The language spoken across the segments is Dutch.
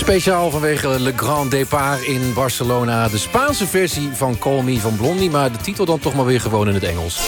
Speciaal vanwege Le Grand Départ in Barcelona. De Spaanse versie van Call Me van Blondie, maar de titel dan toch maar weer gewoon in het Engels.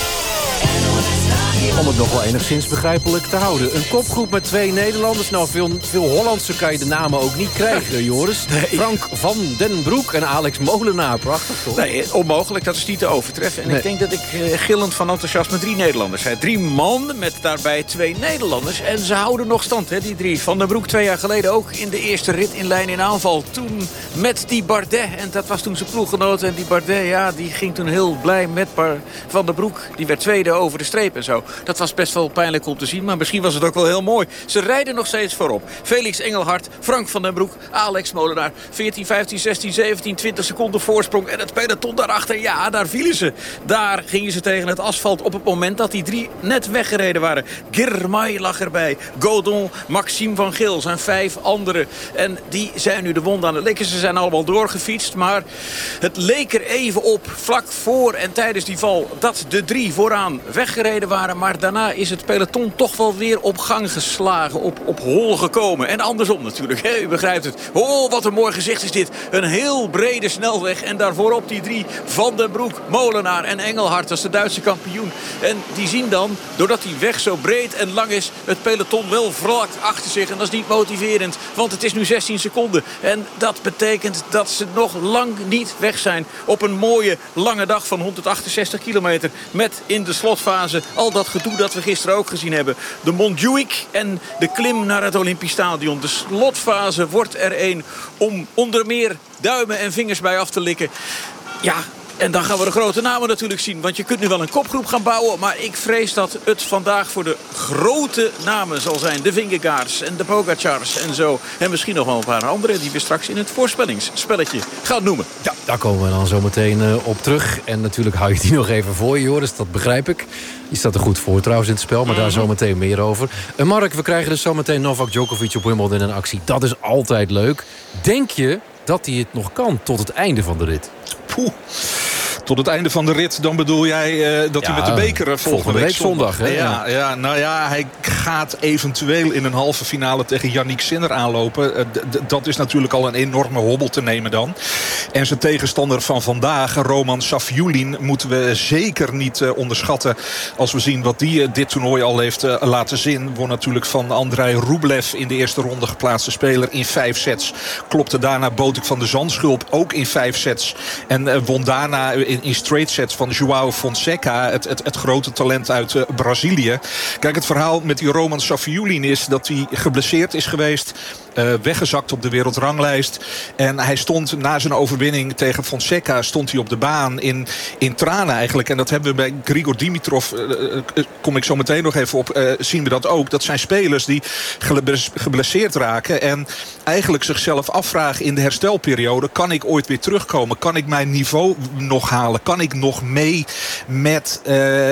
Om het nog wel enigszins begrijpelijk te houden. Een kopgroep met 2 Nederlanders. Nou, veel Hollandse kan je de namen ook niet krijgen, Joris. Nee. Frank van den Broek en Alex Molenaar. Prachtig, toch? Nee, onmogelijk. Dat is niet te overtreffen. En ik denk dat ik gillend van enthousiasme 3 Nederlanders zei. 3 man met daarbij 2 Nederlanders. En ze houden nog stand, hè, die 3. Van den Broek 2 jaar geleden ook in de eerste rit in lijn in aanval. Toen met die Bardet. En dat was toen zijn ploeggenoot. En die Bardet, ja, die ging toen heel blij met Van den Broek. Die werd tweede over de streep en zo. Dat was best wel pijnlijk om te zien, maar misschien was het ook wel heel mooi. Ze rijden nog steeds voorop. Felix Engelhard, Frank van den Broek, Alex Molenaar. 14, 15, 16, 17, 20 seconden voorsprong. En het peloton daarachter, ja, daar vielen ze. Daar gingen ze tegen het asfalt op het moment dat die 3 net weggereden waren. Girmay lag erbij. Godon, Maxime van Geel zijn 5 anderen. En die zijn nu de wond aan het likken. Ze zijn allemaal doorgefietst, maar het leek er even op, vlak voor en tijdens die val, dat de 3 vooraan weggereden waren. Maar daarna is het peloton toch wel weer op gang geslagen, op hol gekomen. En andersom natuurlijk, hè? U begrijpt het. Oh, wat een mooi gezicht is dit. Een heel brede snelweg. En daarvoorop die 3, Van den Broek, Molenaar en Engelhard. Dat is de Duitse kampioen. En die zien dan, doordat die weg zo breed en lang is, het peloton wel vlak achter zich. En dat is niet motiverend, want het is nu 16 seconden. En dat betekent dat ze nog lang niet weg zijn op een mooie lange dag van 168 kilometer. Met in de slotfase al dat gedoe dat we gisteren ook gezien hebben. De Montjuïc en de klim naar het Olympisch Stadion. De slotfase wordt er een om onder meer duimen en vingers bij af te likken. Ja, en dan gaan we de grote namen natuurlijk zien. Want je kunt nu wel een kopgroep gaan bouwen. Maar ik vrees dat het vandaag voor de grote namen zal zijn. De Vingegaards en de Pogacars en zo. En misschien nog wel een paar anderen die we straks in het voorspellingsspelletje gaan noemen. Ja, daar komen we dan zo meteen op terug. En natuurlijk hou je die nog even voor je, Joris. Dat begrijp ik. Die staat er goed voor trouwens in het spel, maar daar zo meteen meer over. Mark, we krijgen dus zo meteen Novak Djokovic op Wimbledon in actie. Dat is altijd leuk. Denk je dat hij het nog kan tot het einde van de rit? Poeh. Tot het einde van de rit, dan bedoel jij dat hij met de beker volgende week zondag. Hè? Ja, nou ja, hij gaat eventueel in een halve finale tegen Yannick Sinner aanlopen. Dat is natuurlijk al een enorme hobbel te nemen dan. En zijn tegenstander van vandaag, Roman Safiullin, moeten we zeker niet onderschatten. Als we zien wat die dit toernooi al heeft laten zien. Won natuurlijk van Andrei Rublev in de eerste ronde geplaatste speler in 5 sets. Klopte daarna Botik van de Zandschulp ook in 5 sets. En won daarna in straight sets van João Fonseca, het grote talent uit Brazilië. Kijk, het verhaal met die Roman Safiullin is dat hij geblesseerd is geweest. Weggezakt op de wereldranglijst. En hij stond na zijn overwinning tegen Fonseca, stond hij op de baan in tranen eigenlijk. En dat hebben we bij Grigor Dimitrov, kom ik zo meteen nog even op, zien we dat ook. Dat zijn spelers die geblesseerd raken en eigenlijk zichzelf afvragen in de herstelperiode: kan ik ooit weer terugkomen? Kan ik mijn niveau nog halen? Kan ik nog mee met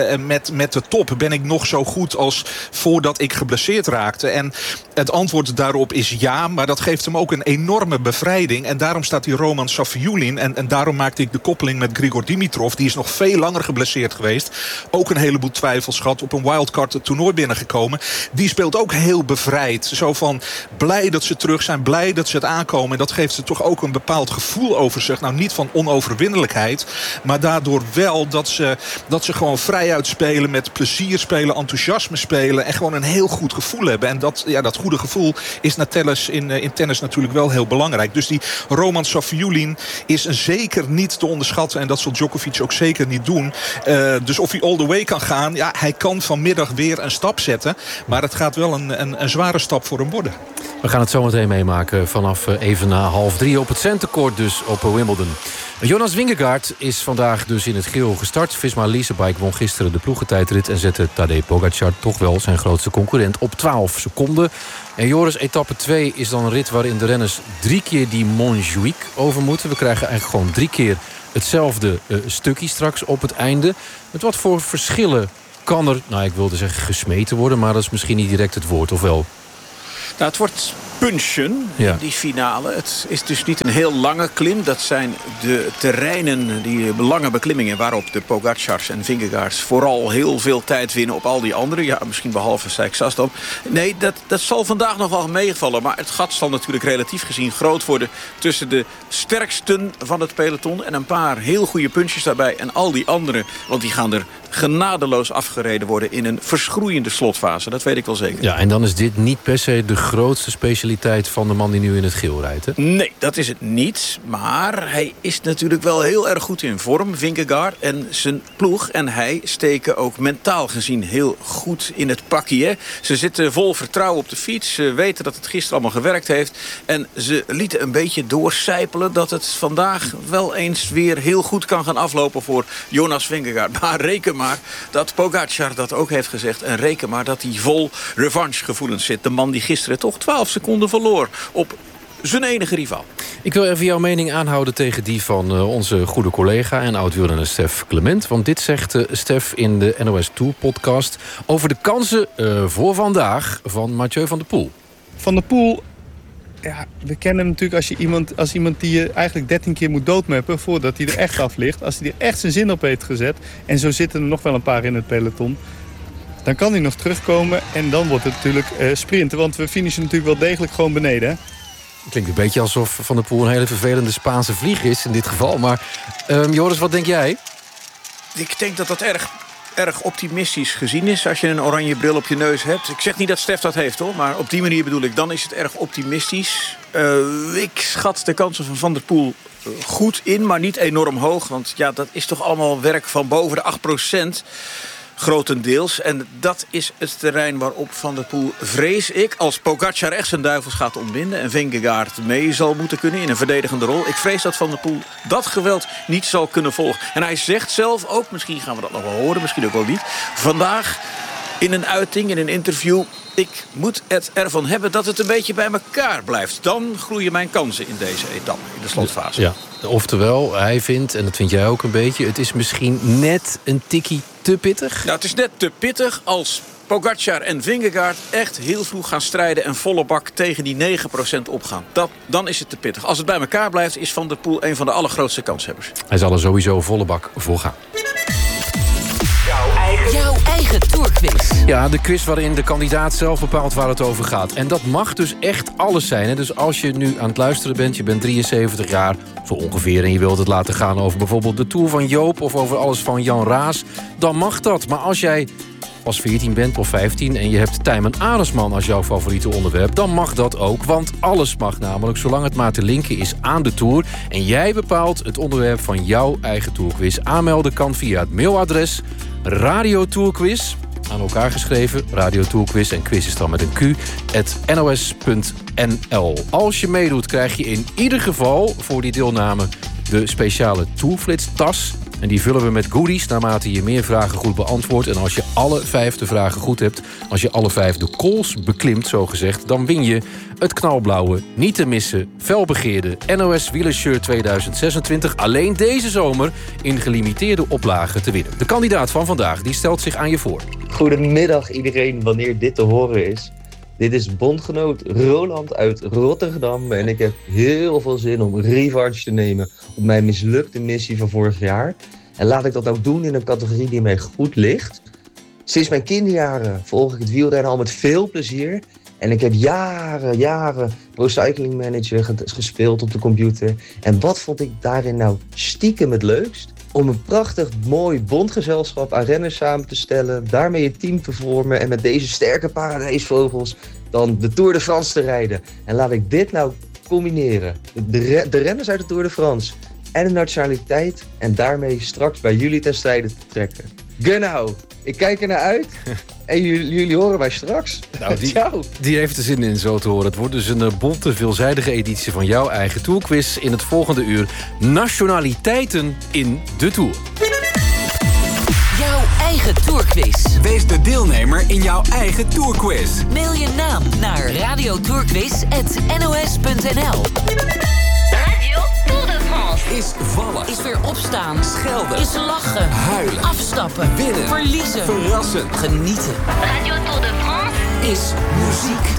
de top? Ben ik nog zo goed als voordat ik geblesseerd raakte? En het antwoord daarop is ja, maar dat geeft hem ook een enorme bevrijding. En daarom staat die Roman Safiullin, en daarom maakte ik de koppeling met Grigor Dimitrov, die is nog veel langer geblesseerd geweest. Ook een heleboel twijfels gehad, op een wildcard het toernooi binnengekomen. Die speelt ook heel bevrijd. Zo van blij dat ze terug zijn, blij dat ze het aankomen. En dat geeft ze toch ook een bepaald gevoel over zich. Nou, niet van onoverwinnelijkheid, maar daardoor wel dat ze gewoon vrijuit spelen, met plezier spelen, enthousiasme spelen en gewoon een heel goed gevoel hebben. En dat goede gevoel is in tennis natuurlijk wel heel belangrijk. Dus die Roman Safiullin is zeker niet te onderschatten en dat zal Djokovic ook zeker niet doen. Dus of hij all the way kan gaan, ja, hij kan vanmiddag weer een stap zetten, maar het gaat wel een zware stap voor hem worden. We gaan het zo meteen meemaken vanaf even na 2:30 op het centercourt dus op Wimbledon. Jonas Vingegaard is vandaag dus in het geel gestart. Visma Leasebike won gisteren de ploegentijdrit en zette Tadej Pogacar toch wel zijn grootste concurrent op 12 seconden. En Joris, etappe 2 is dan een rit waarin de renners 3 keer die Montjuïc over moeten. We krijgen eigenlijk gewoon 3 keer hetzelfde stukje straks op het einde. Met wat voor verschillen kan er, nou ik wilde zeggen gesmeten worden, maar dat is misschien niet direct het woord, of wel? Nou, het wordt punchen in die finale. Het is dus niet een heel lange klim. Dat zijn de terreinen, die lange beklimmingen... waarop de Pogacars en Vingegaards vooral heel veel tijd winnen op al die anderen. Ja, misschien behalve Sijksasdam. Nee, dat zal vandaag nog wel meevallen. Maar het gat zal natuurlijk relatief gezien groot worden... tussen de sterksten van het peloton... en een paar heel goede punches daarbij. En al die anderen, want die gaan er genadeloos afgereden worden... in een verschroeiende slotfase. Dat weet ik wel zeker. Ja, en dan is dit niet per se de grootste specialiteit... van de man die nu in het geel rijdt, hè? Nee, dat is het niet. Maar hij is natuurlijk wel heel erg goed in vorm, Vingegaard. En zijn ploeg en hij steken ook mentaal gezien heel goed in het pakje. Hè? Ze zitten vol vertrouwen op de fiets. Ze weten dat het gisteren allemaal gewerkt heeft. En ze lieten een beetje doorcijpelen... dat het vandaag wel eens weer heel goed kan gaan aflopen voor Jonas Vingegaard. Maar reken maar dat Pogacar dat ook heeft gezegd. En reken maar dat hij vol revanchegevoelens zit. De man die gisteren toch 12 seconden verloor op zijn enige rivaal. Ik wil even jouw mening aanhouden tegen die van onze goede collega... en oud-wielrenner Stef Clement. Want dit zegt Stef in de NOS Tour podcast... over de kansen voor vandaag van Mathieu van der Poel. Van der Poel, ja, we kennen hem natuurlijk als iemand die je eigenlijk 13 keer moet doodmappen... voordat hij er echt af ligt. Als hij er echt zijn zin op heeft gezet... en zo zitten er nog wel een paar in het peloton... dan kan hij nog terugkomen en dan wordt het natuurlijk sprinten. Want we finishen natuurlijk wel degelijk gewoon beneden, hè? Klinkt een beetje alsof Van der Poel een hele vervelende Spaanse vlieg is in dit geval. Maar Joris, wat denk jij? Ik denk dat dat erg optimistisch gezien is als je een oranje bril op je neus hebt. Ik zeg niet dat Stef dat heeft, hoor, maar op die manier bedoel ik. Dan is het erg optimistisch. Ik schat de kansen van Van der Poel goed in, maar niet enorm hoog. Want ja, dat is toch allemaal werk van boven de 8%. Grotendeels. En dat is het terrein waarop Van der Poel, vrees ik... als Pogacar echt zijn duivels gaat ontbinden... en Vingegaard mee zal moeten kunnen in een verdedigende rol... ik vrees dat Van der Poel dat geweld niet zal kunnen volgen. En hij zegt zelf ook, misschien gaan we dat nog wel horen... misschien ook wel niet, vandaag in een uiting, in een interview... ik moet het ervan hebben dat het een beetje bij elkaar blijft. Dan groeien mijn kansen in deze etappe, in de slotfase. Ja, oftewel, hij vindt, en dat vind jij ook een beetje... het is misschien net een tikkie te pittig? Nou, het is net te pittig als Pogacar en Vingegaard echt heel vroeg gaan strijden... en volle bak tegen die 9% opgaan. Dan is het te pittig. Als het bij elkaar blijft, is Van der Poel een van de allergrootste kanshebbers. Hij zal er sowieso volle bak voor gaan. Jouw eigen Tourquiz. Ja, de quiz waarin de kandidaat zelf bepaalt waar het over gaat. En dat mag dus echt alles zijn. Hè? Dus als je nu aan het luisteren bent, je bent 73 jaar, zo ongeveer... en je wilt het laten gaan over bijvoorbeeld de Tour van Joop... of over alles van Jan Raas, dan mag dat. Maar als jij pas 14 bent of 15 en je hebt Tijmen Aresman als jouw favoriete onderwerp... dan mag dat ook, want alles mag namelijk... zolang het maar te linken is aan de Tour. En jij bepaalt het onderwerp van jouw eigen Tourquiz. Aanmelden kan via het mailadres Radio Tourquiz, aan elkaar geschreven, Radio Tourquiz en quiz is dan met een Q, @nos.nl. Als je meedoet krijg je in ieder geval voor die deelname de speciale Tourflits tas. En die vullen we met goodies naarmate je meer vragen goed beantwoordt. En als je alle 5 de vragen goed hebt, als je alle 5 de kools beklimt, zogezegd, dan win je het knalblauwe, niet te missen, felbegeerde NOS Wielershirt 2026. Alleen deze zomer in gelimiteerde oplagen te winnen. De kandidaat van vandaag die stelt zich aan je voor. Goedemiddag iedereen, wanneer dit te horen is. Dit is bondgenoot Roland uit Rotterdam. En ik heb heel veel zin om revanche te nemen op mijn mislukte missie van vorig jaar. En laat ik dat ook doen in een categorie die mij goed ligt. Sinds mijn kinderjaren volg ik het wielrennen al met veel plezier. En ik heb jaren Pro Cycling Manager gespeeld op de computer. En wat vond ik daarin nou stiekem het leukst? Om een prachtig mooi bondgezelschap aan renners samen te stellen, daarmee een team te vormen en met deze sterke paradijsvogels dan de Tour de France te rijden. En laat ik dit nou combineren. De renners uit de Tour de France en de nationaliteit en daarmee straks bij jullie ten strijde te trekken. Genau, ik kijk er naar uit en jullie horen mij straks. Nou, die heeft er zin in, zo te horen. Het wordt dus een bonte, veelzijdige editie van jouw eigen Tourquiz. In het volgende uur nationaliteiten in de Tour. Jouw eigen Tourquiz. Wees de deelnemer in jouw eigen Tourquiz. Mail je naam naar radiotourquiz@nos.nl. Radio Tour de France. Is vallen. Is weer opstaan. Schelden. Is lachen. Huilen. Afstappen. Winnen. Verliezen. Verrassen. Genieten. Radio Tour de France Is muziek.